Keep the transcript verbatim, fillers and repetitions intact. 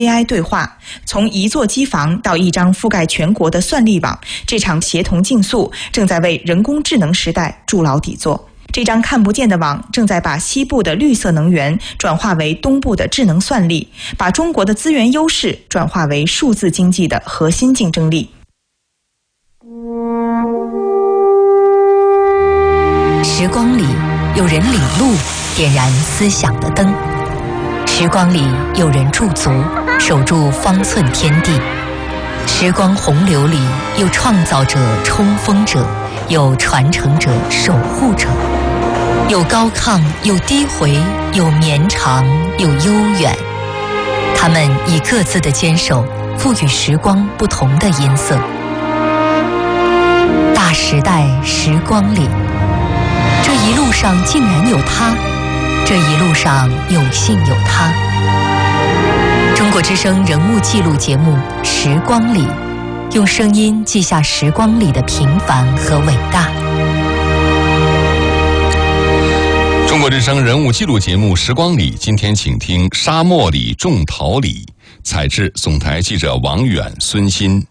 A I 对话，从一座机房到一张覆盖全国的算力网，这场协同竞速正在为人工智能时代筑牢底座。这张看不见的网正在把西部的绿色能源转化为东部的智能算力，把中国的资源优势转化为数字经济的核心竞争力。 时光里有人领路，点燃思想的灯；时光里有人驻足，守住方寸天地；时光洪流里有创造者、冲锋者，有传承者、守护者，有高亢，有低回，有绵长，有悠远。他们以各自的坚守，赋予时光不同的音色。大时代时光里，这一路上竟然有他，这一路上有幸有他。中国之声人物记录节目《时光里》，用声音记下时光里的平凡和伟大。 中国之声人物记录节目《时光里》，今天请听沙漠里种桃李，采制总台记者王远、孙鑫。